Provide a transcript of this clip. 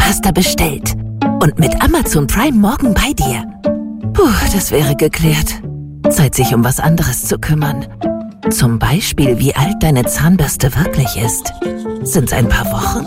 Zahnpasta bestellt und mit Amazon Prime morgen bei dir. Puh, das wäre geklärt. Zeit, sich um was anderes zu kümmern. Zum Beispiel, wie alt deine Zahnbürste wirklich ist. Sind's ein paar Wochen?